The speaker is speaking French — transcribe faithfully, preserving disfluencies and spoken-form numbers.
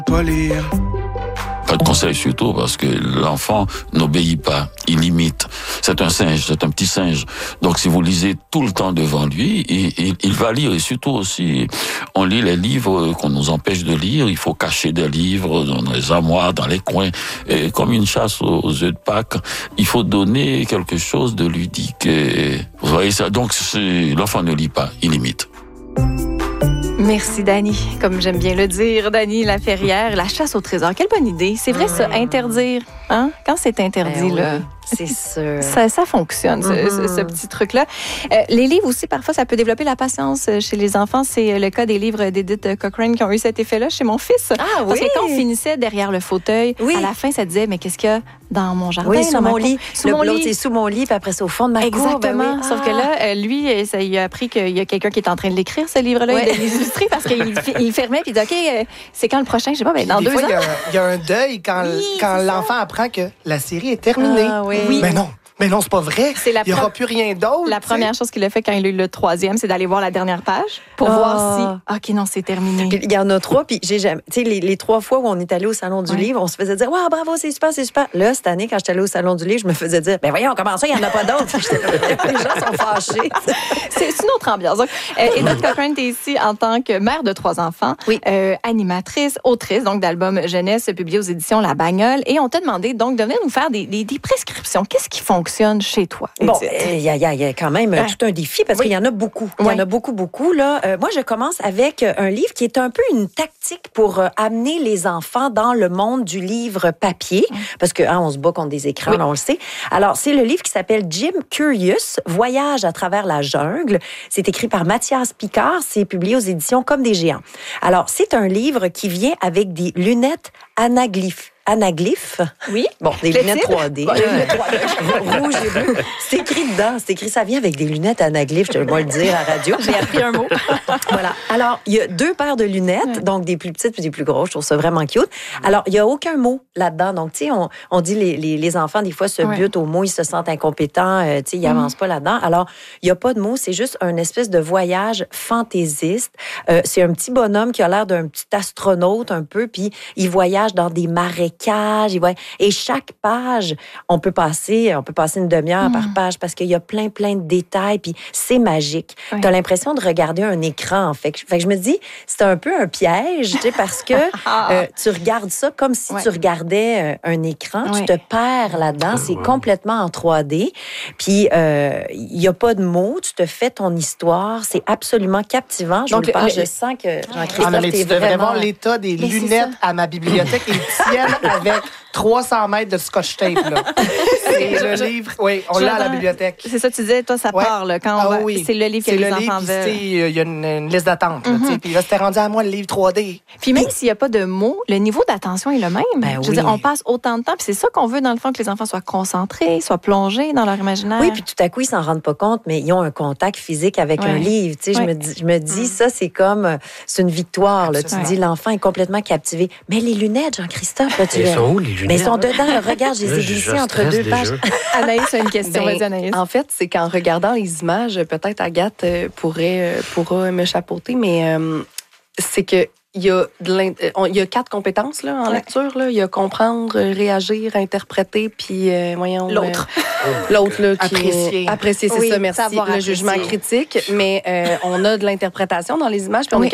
Pas lire. Pas de conseil surtout parce que l'enfant n'obéit pas, il imite. C'est un singe, c'est un petit singe. Donc si vous lisez tout le temps devant lui, il, il, il va lire. Et surtout aussi, on lit les livres qu'on nous empêche de lire. Il faut cacher des livres dans les armoires, dans les coins. Et comme une chasse aux, aux œufs de Pâques, il faut donner quelque chose de ludique. Et vous voyez ça. Donc l'enfant ne lit pas, il imite. Merci, Dany. Comme j'aime bien le dire, Dany Laferrière, la chasse au trésor. Quelle bonne idée. C'est vrai, mmh. ça, interdire. Hein? Quand c'est interdit, ben là... Oui. C'est sûr. Ça, ça fonctionne, mm-hmm. ce, ce, ce petit truc-là. Euh, les livres aussi, parfois, ça peut développer la patience chez les enfants. C'est le cas des livres d'Edith Cochrane qui ont eu cet effet-là chez mon fils. Ah oui? Parce que quand on finissait derrière le fauteuil, oui. à la fin, ça disait, mais qu'est-ce qu'il y a dans mon jardin? Oui, sous mon lit. Sous le, mon l'autre, lit. c'est sous mon lit, puis après, c'est au fond de ma Exactement. cour. Ben oui. Sauf ah. que là, lui, ça, il a appris qu'il y a quelqu'un qui est en train de l'écrire, ce livre-là, ouais. et de l'illustrer, parce qu'il il fermait, puis il dit, OK, c'est quand le prochain? Je sais pas, ben, dans des deux fois, ans. Il y, y a un deuil quand, oui, quand l'enfant ça. apprend que la série est terminée. Ah, oui. oui. Mais non. Mais non, c'est pas vrai. C'est la Il n'y aura pre- plus rien d'autre. La première chose qu'il a fait quand il a eu le troisième, c'est d'aller voir la dernière page pour oh. voir si, OK, non, c'est terminé. Puis il y en a trois, puis j'ai jamais, tu sais, les, les trois fois où on est allé au Salon du ouais. Livre, on se faisait dire, waouh, bravo, c'est super, c'est super. Là, cette année, quand j'étais allée au Salon du Livre, je me faisais dire, ben voyons, comment ça, il n'y en a pas d'autres? Les gens sont fâchés. c'est, c'est une autre ambiance. Donc, euh, Edith Cochrane, tu es ici en tant que mère de trois enfants, oui. euh, animatrice, autrice, donc d'albums jeunesse publiés aux éditions La Bagnole. Et on t'a demandé donc de venir nous faire des, des, des prescriptions. Qu'est-ce qui fonctionne chez toi? Bon, il euh, y, y, y a quand même ouais. tout un défi parce oui. qu'il y en a beaucoup. Il ouais. y en a beaucoup, beaucoup. Là. Euh, moi, je commence avec un livre qui est un peu une tactique pour euh, amener les enfants dans le monde du livre papier mmh. parce que hein, on se bat contre des écrans, oui. là, on le sait. Alors, c'est le livre qui s'appelle Jim Curious, Voyage à travers la jungle. C'est écrit par Mathias Picard. C'est publié aux éditions Comme des géants. Alors, c'est un livre qui vient avec des lunettes anaglyphes. Anaglyphes. Oui. Bon, des lunettes trois D. Bon, euh, rouge et bleu. C'est écrit dedans. C'est écrit, ça vient avec des lunettes anaglyphes, je vais le dire à la radio. J'ai appris un mot. Voilà. Alors, il y a deux paires de lunettes, ouais. donc des plus petites et des plus grosses. Je trouve ça vraiment cute. Alors, il n'y a aucun mot là-dedans. Donc, tu sais, on, on dit les, les, les enfants, des fois, se ouais. butent au mot, ils se sentent incompétents, euh, tu sais, ils n'avancent mm. pas là-dedans. Alors, il n'y a pas de mots, c'est juste un espèce de voyage fantaisiste. Euh, c'est un petit bonhomme qui a l'air d'un petit astronaute un peu, puis il voyage dans des marais cage, et chaque page, on peut passer, on peut passer une demi-heure mmh. par page parce qu'il y a plein, plein de détails, puis c'est magique. Oui. Tu as l'impression de regarder un écran, en fait. Fait que je me dis, c'est un peu un piège, tu sais, parce que euh, tu regardes ça comme si ouais. tu regardais euh, un écran, ouais. tu te perds là-dedans, c'est complètement en trois D, puis il euh, n'y a pas de mots, tu te fais ton histoire, c'est absolument captivant. Je, Donc, le pense, je sens que Jean-Christophe, ah, mais tu devrais vraiment... voir l'état des mais lunettes à ma bibliothèque, ils tiennent avec trois cents mètres de scotch tape, là. C'est le je, livre. Oui, on l'a à la bibliothèque. C'est ça, tu disais, toi, ça ouais. part, là. Quand ah, on va, oui. C'est le livre que c'est les le enfants livre, veulent. Il y a une, une liste d'attente, mm-hmm. là. Puis là, c'était rendu à moi, le livre trois D. Puis même s'il n'y a pas de mots, le niveau d'attention est le même. Ben, je veux oui. dire, on passe autant de temps. Puis c'est ça qu'on veut, dans le fond, que les enfants soient concentrés, soient plongés dans leur imaginaire. Oui, puis tout à coup, ils s'en rendent pas compte, mais ils ont un contact physique avec ouais. un livre. Tu sais, ouais. je me dis, je me dis mm. ça, c'est comme, c'est une victoire, là. Tu dis, l'enfant est complètement captivé. Mais les lunettes, Jean-Christophe, là, tu Ils sont où, les lunettes? Mais ils sont dedans, là, regarde, je les ai glissées entre deux déjà. pages. Anaïs a une question. Ben, Vas-y, Anaïs. En fait, c'est qu'en regardant les images, peut-être Agathe euh, pourrait, euh, pourra me chapeauter, mais euh, c'est que il y a de on, il y a quatre compétences là en ouais. lecture là, il y a comprendre, réagir, interpréter, puis euh, voyons l'autre. Euh, l'autre là qui apprécier. Apprécier, c'est oui, ça, merci. Le apprécier. jugement critique, mais euh, on a de l'interprétation dans les images, puis on oui. est